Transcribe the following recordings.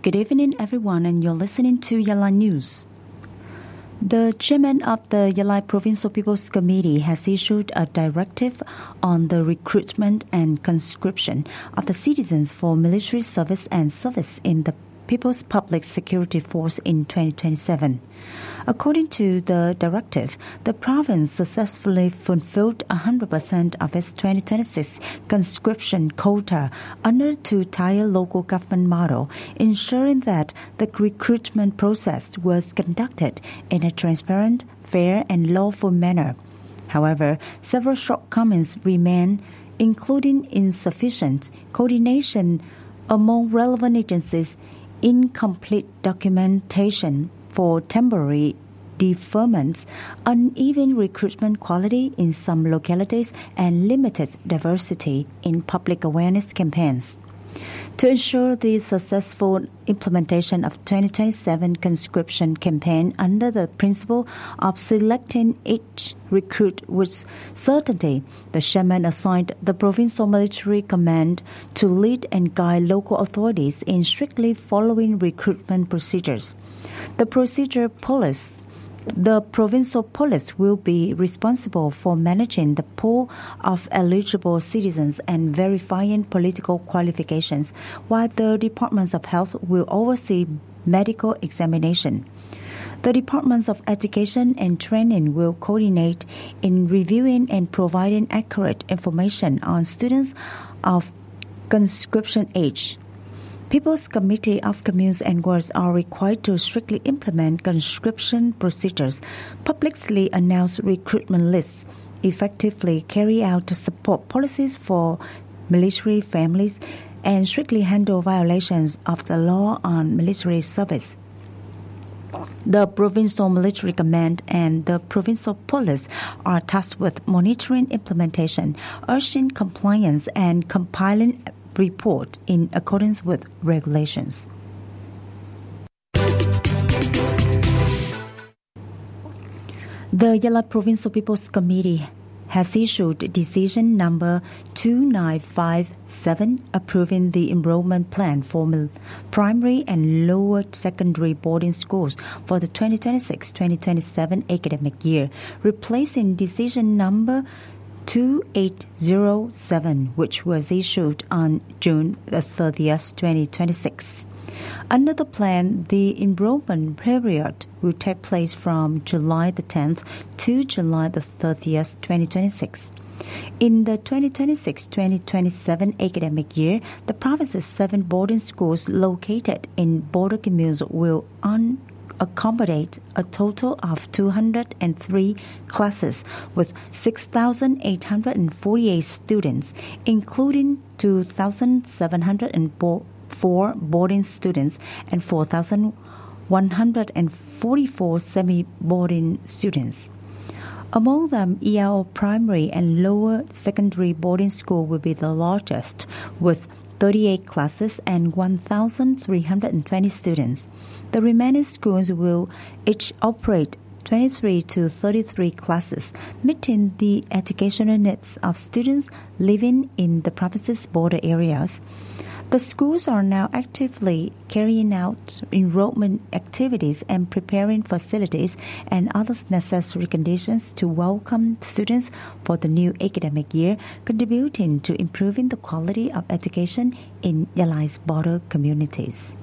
Good evening, everyone, and you're listening to Yalai News. The chairman of the Yalai Provincial People's Committee has issued a directive on the recruitment and conscription of the citizens for military service and service in the People's Public Security Force in 2027. According to the directive, the province successfully fulfilled 100% of its 2026 conscription quota under the two-tier local government model, ensuring that the recruitment process was conducted in a transparent, fair, and lawful manner. However, several shortcomings remain, including insufficient coordination among relevant agencies, incomplete documentation for temporary deferments, uneven recruitment quality in some localities, and limited diversity in public awareness campaigns. To ensure the successful implementation of 2027 conscription campaign under the principle of selecting each recruit with certainty, the chairman assigned the Provincial Military Command to lead and guide local authorities in strictly following recruitment procedures. The provincial police will be responsible for managing the pool of eligible citizens and verifying political qualifications, while the Departments of Health will oversee medical examination. The Departments of Education and Training will coordinate in reviewing and providing accurate information on students of conscription age. People's Committee of Communes and Wards are required to strictly implement conscription procedures, publicly announce recruitment lists, effectively carry out support policies for military families, and strictly handle violations of the law on military service. The Provincial Military Command and the Provincial Police are tasked with monitoring implementation, urging compliance, and compiling report in accordance with regulations. The Yalai Provincial People's Committee has issued decision number 2957 approving the enrollment plan for primary and lower secondary boarding schools for the 2026-2027 academic year, replacing decision number 2807, which was issued on June 30th, 2026. Under the plan, the enrollment period will take place from July the 10th to July the 30th, 2026. In the 2026-2027 academic year, the province's 7 boarding schools located in border communes will accommodate a total of 203 classes with 6,848 students, including 2,704 boarding students and 4,144 semi-boarding students. Among them, ELO Primary and Lower Secondary Boarding School will be the largest, with 38 classes and 1,320 students. The remaining schools will each operate 23 to 33 classes, meeting the educational needs of students living in the province's border areas. The schools are now actively carrying out enrollment activities and preparing facilities and other necessary conditions to welcome students for the new academic year, contributing to improving the quality of education in Yalai's border communities.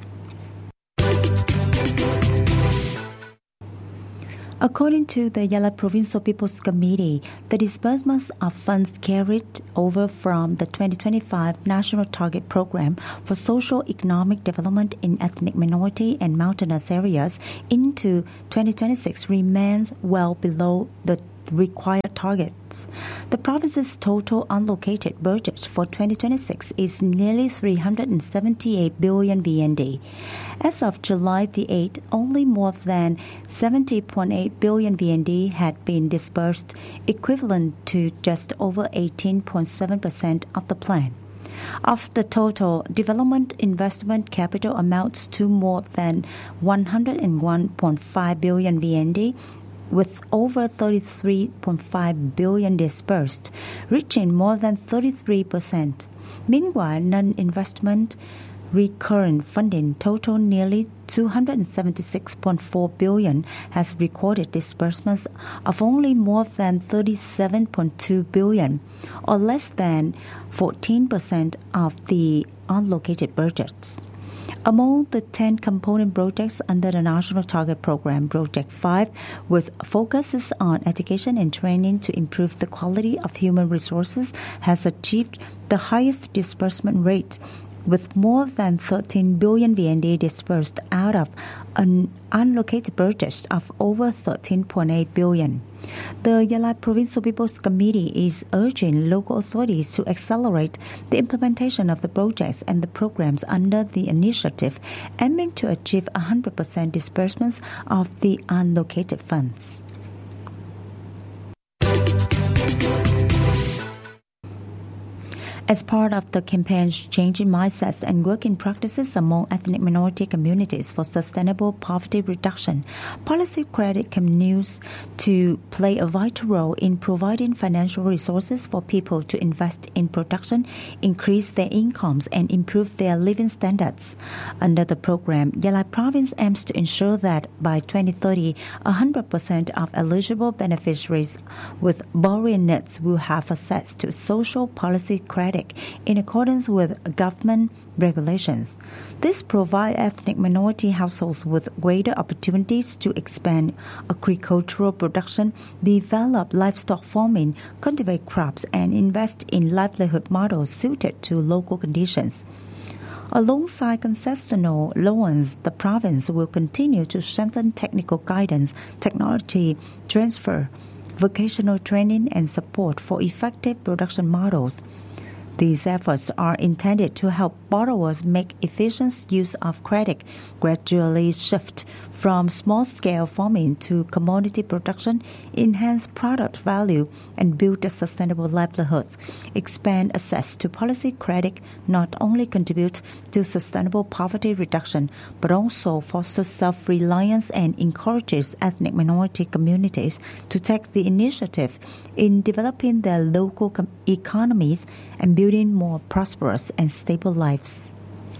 According to the Yalai Provincial People's Committee, the disbursements of funds carried over from the 2025 National Target Program for Social-Economic Development in Ethnic Minority and Mountainous Areas into 2026 remains well below the required targets. The province's total unallocated budget for 2026 is nearly 378 billion VND. As of July the 8th, only more than 70.8 billion VND had been disbursed, equivalent to just over 18.7% of the plan. Of the total, development investment capital amounts to more than 101.5 billion VND, with over 33.5 billion disbursed, reaching more than 33%. Meanwhile, non-investment recurrent funding total nearly 276.4 billion has recorded disbursements of only more than 37.2 billion, or less than 14% of the allocated budgets. Among the 10 component projects under the National Target Program, Project 5, with focuses on education and training to improve the quality of human resources, has achieved the highest disbursement rate, with more than 13 billion VND disbursed out of an unallocated budget of over 13.8 billion. The Yalai Provincial People's Committee is urging local authorities to accelerate the implementation of the projects and the programs under the initiative, aiming to achieve 100% disbursements of the unallocated funds. As part of the campaign's changing mindsets and working practices among ethnic minority communities for sustainable poverty reduction, Policy Credit continues to play a vital role in providing financial resources for people to invest in production, increase their incomes, and improve their living standards. Under the program, Yalai Province aims to ensure that by 2030, 100% of eligible beneficiaries with borrowing needs will have access to social policy credit in accordance with government regulations. This provides ethnic minority households with greater opportunities to expand agricultural production, develop livestock farming, cultivate crops, and invest in livelihood models suited to local conditions. Alongside concessional loans, the province will continue to strengthen technical guidance, technology transfer, vocational training, and support for effective production models. These efforts are intended to help borrowers make efficient use of credit, gradually shift from small-scale farming to commodity production, enhance product value, and build a sustainable livelihoods. Expand access to policy credit not only contribute to sustainable poverty reduction, but also fosters self-reliance and encourages ethnic minority communities to take the initiative in developing their local economies and building more prosperous and stable lives.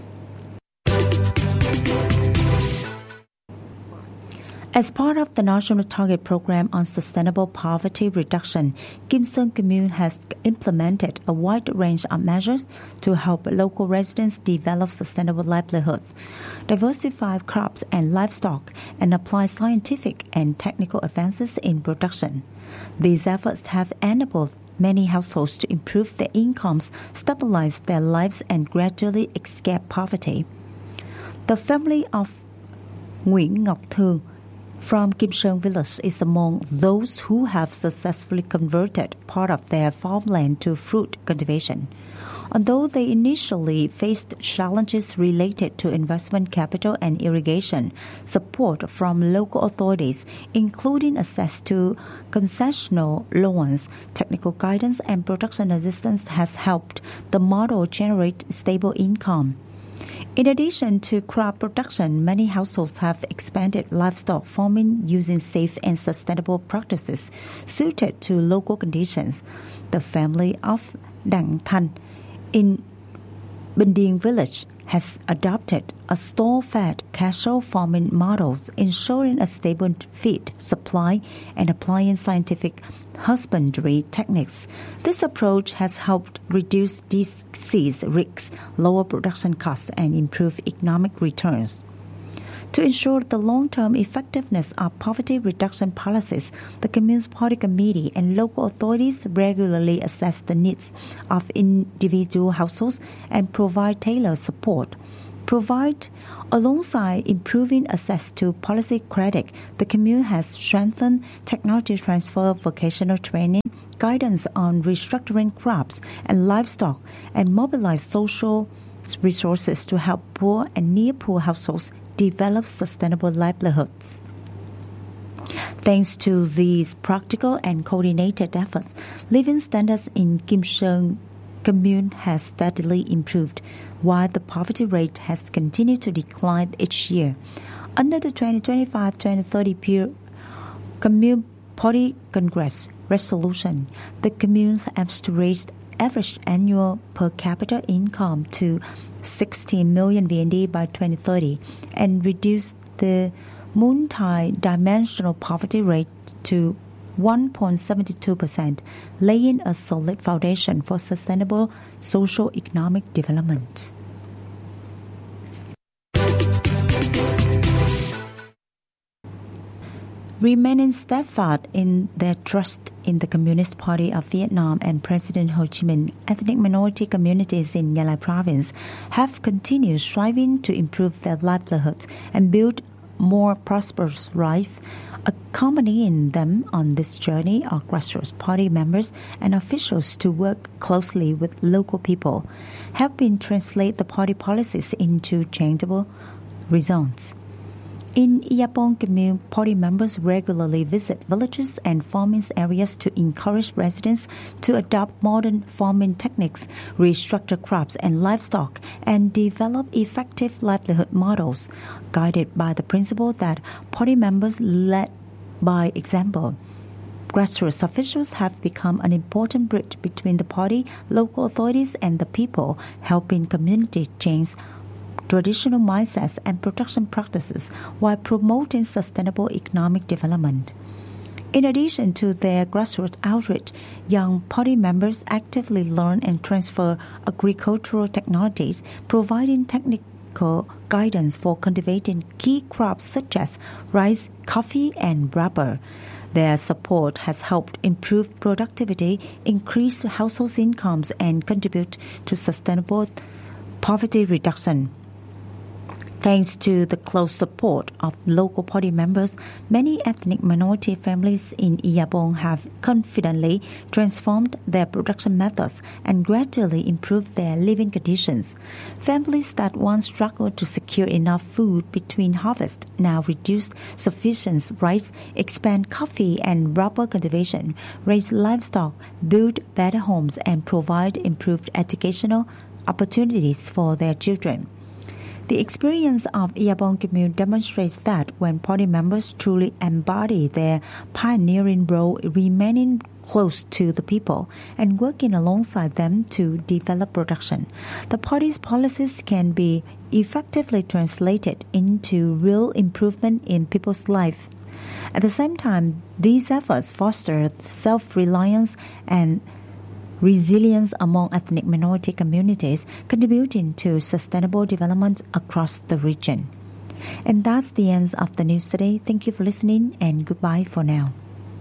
As part of the National Target Program on Sustainable Poverty Reduction, Kim Seung Commune has implemented a wide range of measures to help local residents develop sustainable livelihoods, diversify crops and livestock, and apply scientific and technical advances in production. These efforts have enabled many households to improve their incomes, stabilize their lives, and gradually escape poverty. The family of Nguyễn Ngọc Thương from Kim Seung Village is among those who have successfully converted part of their farmland to fruit cultivation. Although they initially faced challenges related to investment capital and irrigation, support from local authorities, including access to concessional loans, technical guidance, and production assistance, has helped the model generate stable income. In addition to crop production, many households have expanded livestock farming using safe and sustainable practices suited to local conditions. The family of Dang Thanh in Bình Điền Village has adopted a store-fed casual farming model, ensuring a stable feed supply and applying scientific husbandry techniques. This approach has helped reduce disease risks, lower production costs, and improve economic returns. To ensure the long-term effectiveness of poverty reduction policies, the Commune's Party Committee and local authorities regularly assess the needs of individual households and provide tailored support. Alongside improving access to policy credit, the Commune has strengthened technology transfer, vocational training, guidance on restructuring crops and livestock, and mobilized social resources to help poor and near-poor households develop sustainable livelihoods. Thanks to these practical and coordinated efforts, living standards in Kim Seung Commune has steadily improved, while the poverty rate has continued to decline each year. Under the 2025-2030 Commune Party Congress resolution, the Commune aims to raise average annual per capita income to 16 million VND by 2030 and reduce the multi-dimensional poverty rate to 1.72%, laying a solid foundation for sustainable socio-economic development. Remaining steadfast in their trust in the Communist Party of Vietnam and President Ho Chi Minh, ethnic minority communities in Gia Lai Province have continued striving to improve their livelihoods and build more prosperous life. Accompanying them on this journey are grassroots party members and officials to work closely with local people, helping translate the party policies into tangible results. In Iapong Commune, party members regularly visit villages and farming areas to encourage residents to adopt modern farming techniques, restructure crops and livestock, and develop effective livelihood models, guided by the principle that party members lead by example. Grassroots officials have become an important bridge between the party, local authorities, and the people, helping community change traditional mindsets and production practices while promoting sustainable economic development. In addition to their grassroots outreach, young party members actively learn and transfer agricultural technologies, providing technical guidance for cultivating key crops such as rice, coffee, and rubber. Their support has helped improve productivity, increase household incomes, and contribute to sustainable poverty reduction. Thanks to the close support of local party members, many ethnic minority families in Iapong have confidently transformed their production methods and gradually improved their living conditions. Families that once struggled to secure enough food between harvests now reduce sufficient rice, expand coffee and rubber cultivation, raise livestock, build better homes, and provide improved educational opportunities for their children. The experience of Iapong Commune demonstrates that when party members truly embody their pioneering role, remaining close to the people and working alongside them to develop production, the party's policies can be effectively translated into real improvement in people's life. At the same time, these efforts foster self-reliance and resilience among ethnic minority communities, contributing to sustainable development across the region. And that's the end of the news today. Thank you for listening and goodbye for now.